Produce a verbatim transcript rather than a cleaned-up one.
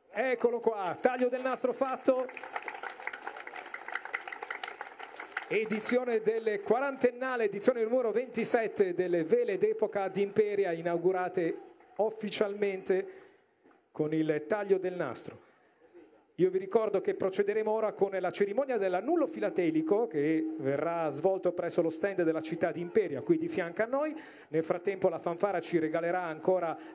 Eccolo qua, taglio del nastro fatto. Edizione del quarantennale, edizione numero ventisette delle Vele d'Epoca d'Imperia, inaugurate ufficialmente con il taglio del nastro. Io vi ricordo che procederemo ora con la cerimonia dell'annullo filatelico che verrà svolto presso lo stand della città di Imperia, qui di fianco a noi. Nel frattempo la fanfara ci regalerà ancora